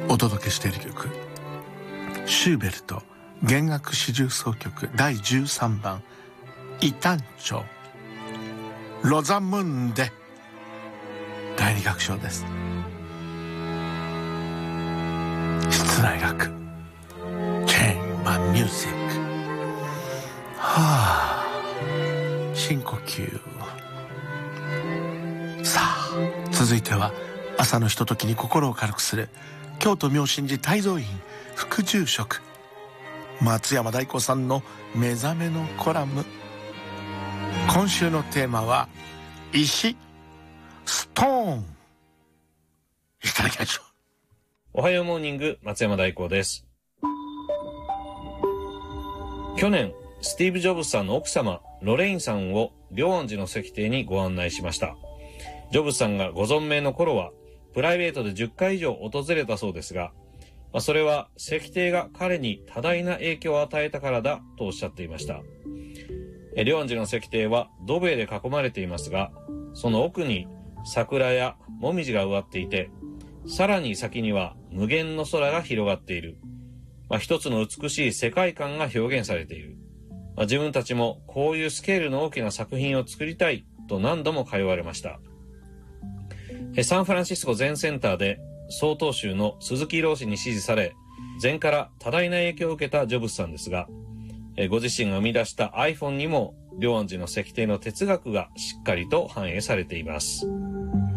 お届けしている曲、シューベルト弦楽四重奏曲第13番異端調ロザムンデ第2楽章です。室内楽チェンバーミュージック、深呼吸。さあ続いては朝のひとときに心を軽くする京都妙心寺泰蔵院副住職松山大子さんの目覚めのコラム。今週のテーマは石、ストーン。いただきましょう。おはようモーニング、松山大子です。去年スティーブ・ジョブズさんの奥様ロレインさんを龍安寺の石庭にご案内しました。ジョブズさんがご存命の頃はプライベートで10回以上訪れたそうですが、それは石庭が彼に多大な影響を与えたからだとおっしゃっていました。龍安寺の石庭は土塀で囲まれていますが、その奥に桜やもみじが植わっていて、さらに先には無限の空が広がっている。一つの美しい世界観が表現されている。自分たちもこういうスケールの大きな作品を作りたいと何度も通われました。サンフランシスコ全センターで曹洞宗の鈴木老師に支持され、禅から多大な影響を受けたジョブズさんですが、ご自身が生み出した iPhone にも龍安寺の石庭の哲学がしっかりと反映されています。